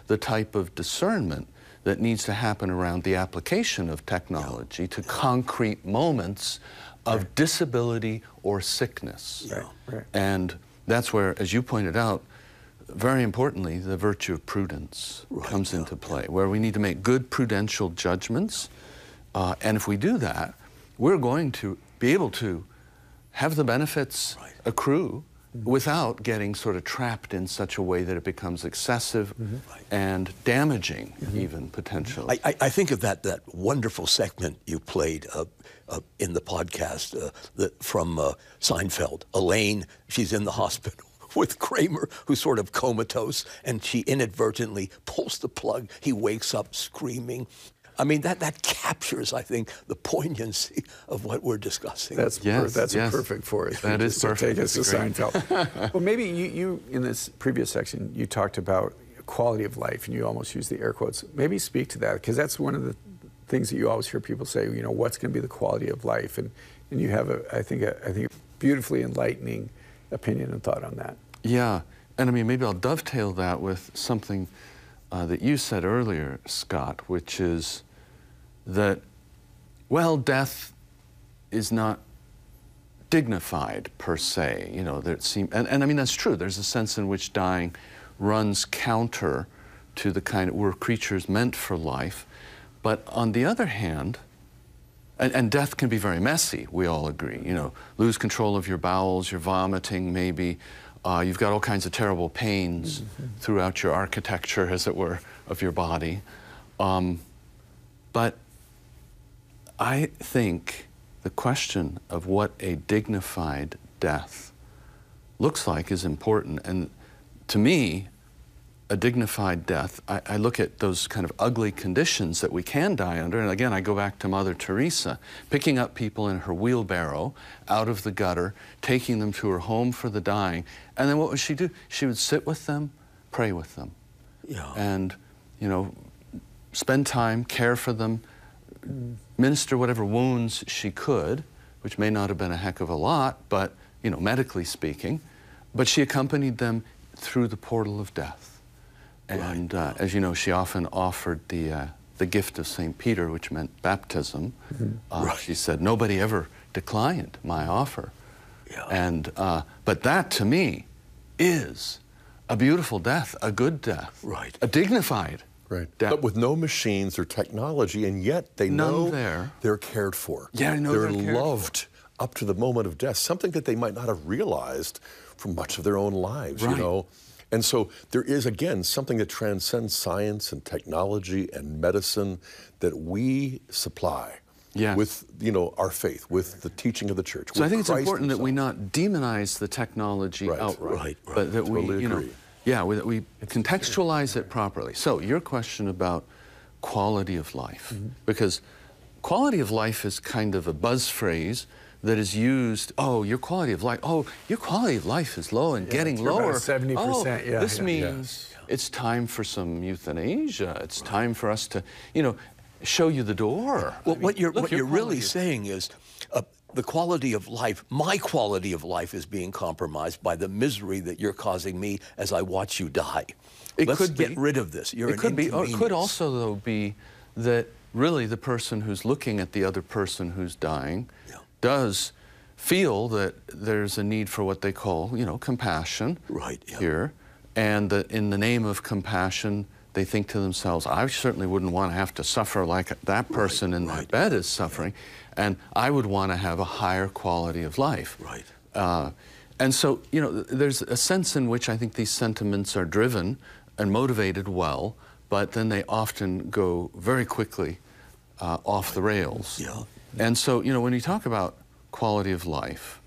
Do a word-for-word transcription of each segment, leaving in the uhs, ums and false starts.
the type of discernment that needs to happen around the application of technology to concrete moments of right. disability or sickness. Right. Right. And that's where, as you pointed out, very importantly, the virtue of prudence right. comes yeah. into play, where we need to make good prudential judgments. Uh, and if we do that, we're going to be able to have the benefits right. accrue mm-hmm. without getting sort of trapped in such a way that it becomes excessive mm-hmm. and damaging, mm-hmm. even potentially. I, I think of that that wonderful segment you played uh, uh, in the podcast uh, the, from uh, Seinfeld. Elaine, she's in the hospital with Kramer, who's sort of comatose, and she inadvertently pulls the plug. He wakes up screaming. I mean, that, that captures, I think, the poignancy of what we're discussing. That's, yes, per, that's yes. perfect for us. That is perfect. Take us to Seinfeld. Well, maybe you, you, in this previous section, you talked about quality of life, and you almost used the air quotes. Maybe speak to that, because that's one of the things that you always hear people say, you know, what's going to be the quality of life? And, and you have, a, I think, a, I think, a beautifully enlightening opinion and thought on that. Yeah, and I mean, maybe I'll dovetail that with something uh, that you said earlier, Scott, which is that, well, death is not dignified per se, you know, there seem, and, and I mean, that's true. There's a sense in which dying runs counter to the kind of, we're creatures meant for life. But on the other hand, and, and death can be very messy, we all agree, you know, lose control of your bowels, you're vomiting maybe, uh, you've got all kinds of terrible pains mm-hmm. throughout your architecture, as it were, of your body. Um, but I think the question of what a dignified death looks like is important. And to me, a dignified death, I, I look at those kind of ugly conditions that we can die under. And again, I go back to Mother Teresa, picking up people in her wheelbarrow out of the gutter, taking them to her home for the dying. And then what would she do? She would sit with them, pray with them. Yeah. And, you know, spend time, care for them, minister whatever wounds she could, which may not have been a heck of a lot, but, you know, medically speaking. But she accompanied them through the portal of death. And uh, as you know, she often offered the, uh, the gift of Saint Peter, which meant baptism. Mm-hmm. uh, right. She said, nobody ever declined my offer. Yeah. And, uh, but that, to me, is a beautiful death, a good death, right. a dignified Right. death. But with no machines or technology, and yet they None know there. they're cared for. Yeah, I know they're, they're cared loved for. Up to the moment of death, something that they might not have realized for much of their own lives, right. you know? And so there is, again, something that transcends science and technology and medicine that we supply yes. with, you know, our faith, with the teaching of the church. So I think Christ it's important himself. that we not demonize the technology right. outright, right, right. but that Totally we, you know, agree. yeah, we, that we contextualize it properly. So your question about quality of life, mm-hmm. because quality of life is kind of a buzz phrase that is used, oh, your quality of life, oh, your quality of life is low and yeah, getting lower. lower. seventy percent, oh, yeah. This yeah. means yes. it's time for some euthanasia. It's right. time for us to, you know, show you the door. Well, I mean, what you're, look, what you're really saying is uh, the quality of life, my quality of life is being compromised by the misery that you're causing me as I watch you die. It Let's could get be. rid of this. You're it an could be. Or it could inconvenience. also, though, be that really the person who's looking at the other person who's dying yeah. does feel that there's a need for what they call, you know, compassion right, yeah. here, and that in the name of compassion, they think to themselves, I certainly wouldn't want to have to suffer like that person right, in right. that bed is suffering, yeah. and I would want to have a higher quality of life. Right. Uh, and so, you know, there's a sense in which I think these sentiments are driven and motivated well, but then they often go very quickly uh, off the rails. Yeah. And so, you know, when you talk about quality of life,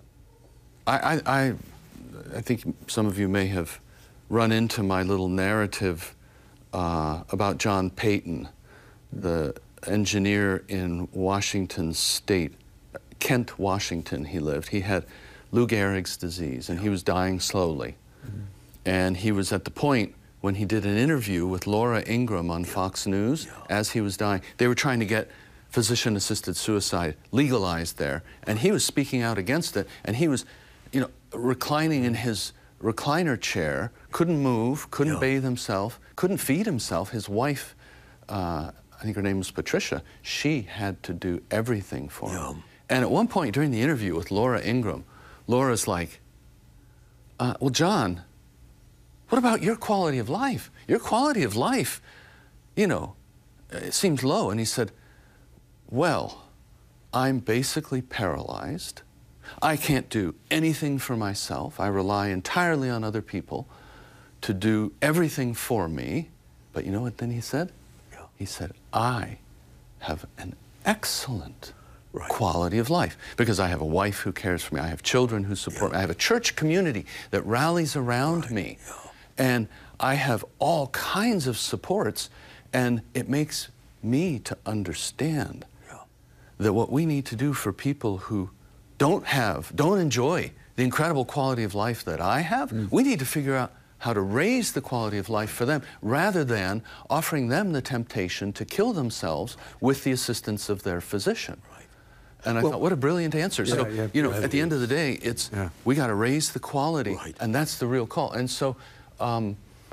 I, I, I, I think some of you may have run into my little narrative uh, about John Peyton, the engineer in Washington State, Kent, Washington he lived. He had Lou Gehrig's disease, and he was dying slowly. Mm-hmm. And he was at the point when he did an interview with Laura Ingraham on Fox News yeah. as he was dying. They were trying to get physician-assisted suicide legalized there, and he was speaking out against it, and he was, you know, reclining in his recliner chair, couldn't move, couldn't Yeah. bathe himself, couldn't feed himself. His wife, uh, I think her name was Patricia, she had to do everything for Yeah. him. And at one point during the interview with Laura Ingraham, Laura's like, uh, well, John, what about your quality of life? Your quality of life, you know, it seems low. And he said, well, I'm basically paralyzed. I can't do anything for myself. I rely entirely on other people to do everything for me. But you know what then he said? Yeah. He said, I have an excellent Right. quality of life because I have a wife who cares for me. I have children who support Yeah. me. I have a church community that rallies around Right. me. Yeah. And I have all kinds of supports, and it makes me to understand Yeah. that what we need to do for people who don't have, don't enjoy the incredible quality of life that I have, Mm. we need to figure out how to raise the quality of life for them rather than offering them the temptation to kill themselves with the assistance of their physician. Right. And I Well, thought, what a brilliant answer. Yeah, so, yeah, you know, that at the end is. of the day, it's, Yeah. we got to raise the quality, Right. and that's the real call. And so, um,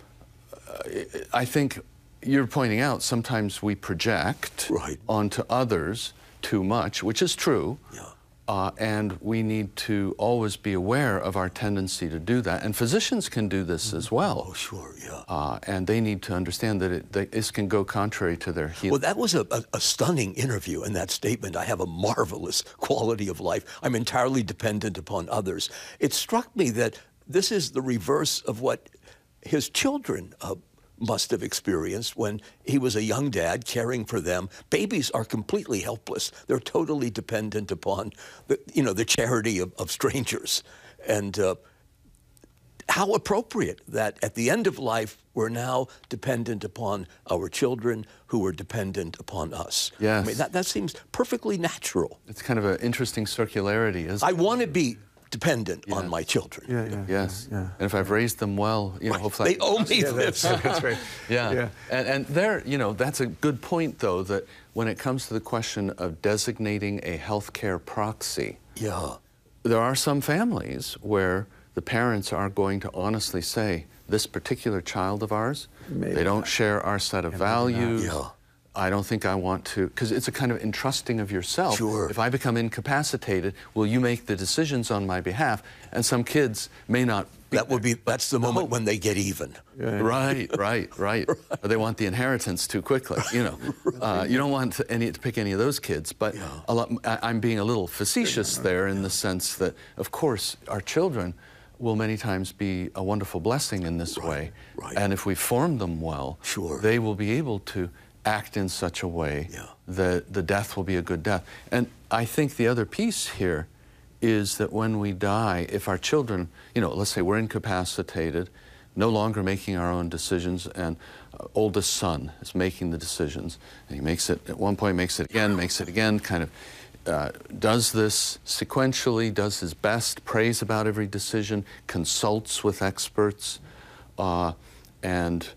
I think you're pointing out sometimes we project Right. onto others too much, which is true. Yeah. Uh, and we need to always be aware of our tendency to do that. And physicians can do this as well. Oh, sure, yeah. Uh, and they need to understand that it, that this can go contrary to their healing. Well, that was a, a, a stunning interview in that statement. I have a marvelous quality of life. I'm entirely dependent upon others. It struck me that this is the reverse of what his children uh, must have experienced when he was a young dad caring for them. Babies are completely helpless. They're totally dependent upon the, you know, the charity of, of strangers. And uh, how appropriate that at the end of life, we're now dependent upon our children who are dependent upon us. Yes. I mean, that, that seems perfectly natural. It's kind of an interesting circularity, isn't I it? want to be dependent on Yes. my children. Yeah, yeah. Yes. Yeah. And if I've raised them well, you know, Right. hopefully I They can owe trust me them. Yeah, this. that's, that's right. Yeah. Yeah. And, and there, you know, that's a good point, though, that when it comes to the question of designating a healthcare proxy, Yeah. there are some families where the parents are going to honestly say, this particular child of ours, Maybe they don't not. share our set of Yeah, maybe not. values. Yeah. I don't think I want to, because it's a kind of entrusting of yourself. Sure. If I become incapacitated, will you make the decisions on my behalf? And some kids may not be. That would be, that's the moment when they get even. Yeah. Right, right, right. Or they want the inheritance too quickly. You know, uh, you don't want to, any, to pick any of those kids. But a lot, I, I'm being a little facetious there in the sense that, of course, our children will many times be a wonderful blessing in this way. right. And if we form them well, Sure. they will be able to act in such a way Yeah. that the death will be a good death. And I think the other piece here is that when we die, if our children, you know, let's say we're incapacitated, no longer making our own decisions, and uh, oldest son is making the decisions, and he makes it, at one point makes it again, makes it again, kind of uh, does this sequentially, does his best, prays about every decision, consults with experts, uh, and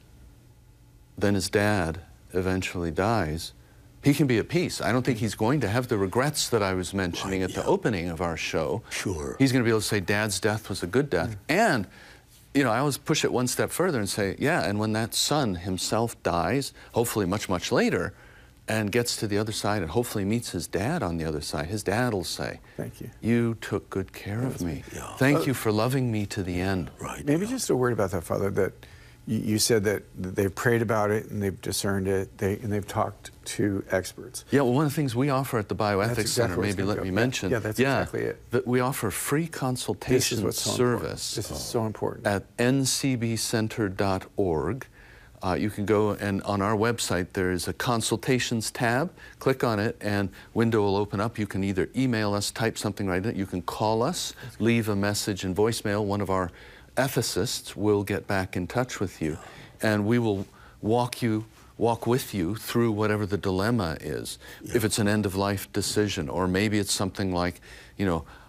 then his dad eventually dies, he can be at peace. I don't think he's going to have the regrets that I was mentioning Right, at the yeah. opening of our show. Sure. He's going to be able to say, Dad's death was a good death. And, you know, I always push it one step further and say, yeah, and when that son himself dies, hopefully much, much later, and gets to the other side and hopefully meets his dad on the other side, his dad will say, Thank you. you took good care of me. Yeah. Thank you for loving me to the end. Right. Maybe just a word about that, Father, that you, you said that they've prayed about it and they've discerned it, they, and they've talked to experts. Yeah, well, one of the things we offer at the Bioethics That's exactly Center, where it's maybe gonna let go. me Yeah, mention. yeah, that's exactly it. That we offer free This consultation is what's so important. service This is so important. at n c b center dot org. Uh, you can go and on our website there is a consultations tab. Click on it and window will open up. You can either email us, type something right in it. You can call us, leave a message in voicemail. One of our ethicists will get back in touch with you, and we will walk you walk with you through whatever the dilemma is. If it's an end-of-life decision, or maybe it's something like, you know,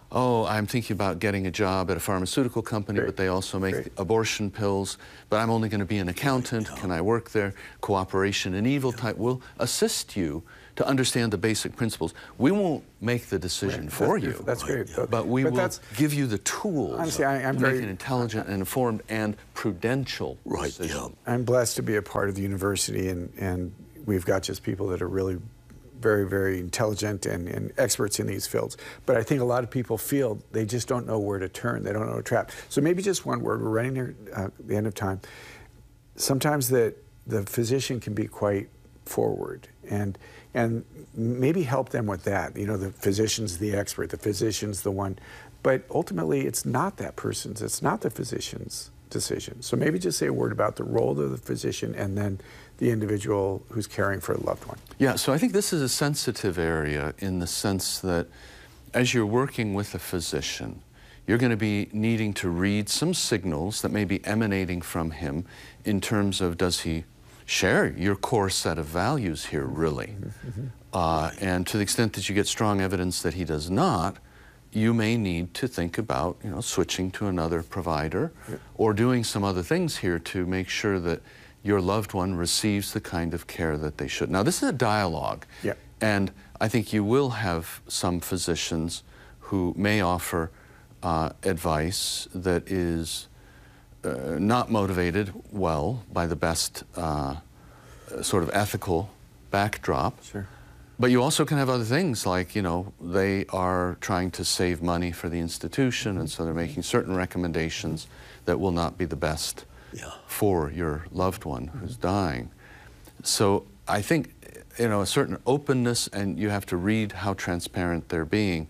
oh, I'm thinking about getting a job at a pharmaceutical company, Great. but they also make Great. abortion pills, but I'm only going to be an accountant. Yeah. Can I work there? Cooperation and evil type will assist you to understand the basic principles. We won't make the decision Right. for That's you. beautiful. That's Right, great. yeah. But, But we but will that's, give you the tools Honestly, I- I'm to very- make an intelligent and informed and prudential Right, decision. yeah. I'm blessed to be a part of the university, and, and we've got just people that are really very, very intelligent and, and experts in these fields. But I think a lot of people feel they just don't know where to turn. They don't know where to trap. So maybe just one word. We're running near uh, the end of time. Sometimes the, the physician can be quite forward, and and maybe help them with that. You know, the physician's the expert, the physician's the one. But ultimately, it's not that person's, it's not the physician's decision. So maybe just say a word about the role of the physician and then the individual who's caring for a loved one. Yeah, so I think this is a sensitive area in the sense that as you're working with a physician, you're going to be needing to read some signals that may be emanating from him in terms of, does he share your core set of values here, really? Mm-hmm. Uh, and to the extent that you get strong evidence that he does not, you may need to think about, you know, switching to another provider Yep. or doing some other things here to make sure that your loved one receives the kind of care that they should. Now, this is a dialogue, Yep. and I think you will have some physicians who may offer uh, advice that is uh, not motivated well by the best uh, sort of ethical backdrop. Sure. But you also can have other things like, you know, they are trying to save money for the institution, and so they're making certain recommendations that will not be the best Yeah. for your loved one who's dying. So I think, you know, a certain openness, and you have to read how transparent they're being.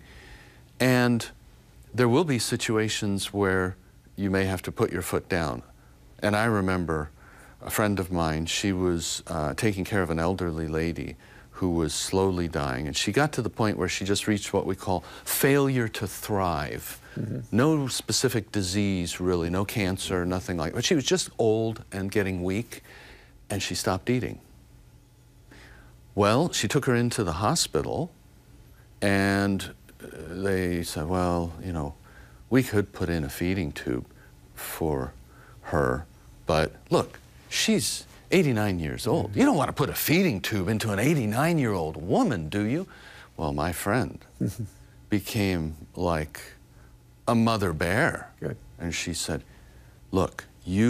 And there will be situations where you may have to put your foot down. And I remember a friend of mine, she was uh, taking care of an elderly lady who was slowly dying, and she got to the point where she just reached what we call failure to thrive. Mm-hmm. No specific disease, really, no cancer, nothing like that. But she was just old and getting weak, and she stopped eating. Well, she took her into the hospital, and uh, they said, well, you know, we could put in a feeding tube for her, but look, she's eighty-nine years old. You don't want to put a feeding tube into an eighty-nine-year-old woman, do you? Well, my friend became like a mother bear. Good. And she said, look, you